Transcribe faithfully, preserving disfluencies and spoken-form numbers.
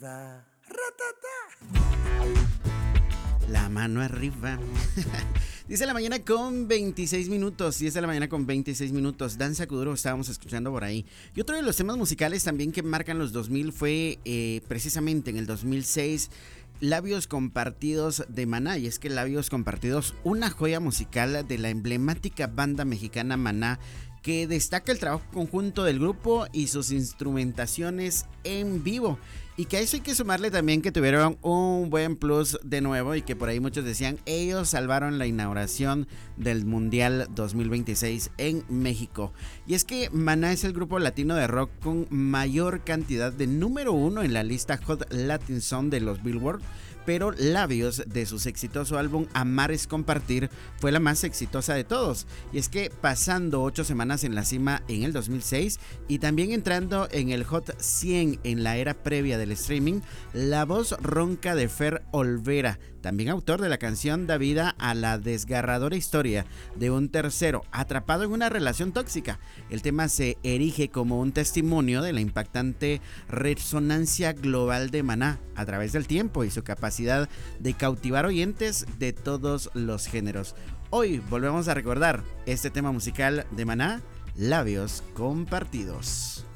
arriba. ¡Ratata! La mano arriba. diez de la mañana con veintiséis minutos. diez de la mañana con veintiséis minutos. Danza Kuduro estábamos escuchando por ahí. Y otro de los temas musicales también que marcan los dos mil fue eh, precisamente en el dos mil seis, Labios Compartidos de Maná. Y es que Labios Compartidos, una joya musical de la emblemática banda mexicana Maná, que destaca el trabajo conjunto del grupo y sus instrumentaciones en vivo. Y que a eso hay que sumarle también que tuvieron un buen plus de nuevo, y que por ahí muchos decían, ellos salvaron la inauguración del Mundial dos mil veintiséis en México. Y es que Maná es el grupo latino de rock con mayor cantidad de número uno en la lista Hot Latin Song de los Billboard, pero Labios, de su exitoso álbum Amar es Compartir, fue la más exitosa de todos. Y es que pasando ocho semanas en la cima en el dos mil seis y también entrando en el Hot cien en la era previa del streaming, la voz ronca de Fer Olvera, también autor de la canción, da vida a la desgarradora historia de un tercero atrapado en una relación tóxica. El tema se erige como un testimonio de la impactante resonancia global de Maná a través del tiempo y su capacidad de cautivar oyentes de todos los géneros. Hoy volvemos a recordar este tema musical de Maná, Labios Compartidos.